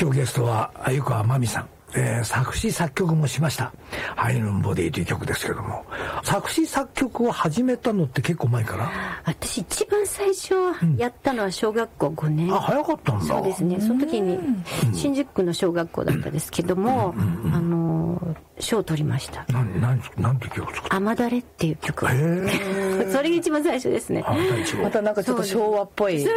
今日ゲストは鮎川真美さん、作詞作曲もしましたハイヌンボディという曲ですけども、作詞作曲を始めたのって結構前から？ 私一番最初やったのは小学校5年、 早かったんだ。 そうですね。その時に新宿区の小学校だったんですけども、賞を取りました。 なんて曲作った？ 雨だれっていう曲それが一番最初ですね。 またなんかちょっと昭和っぽい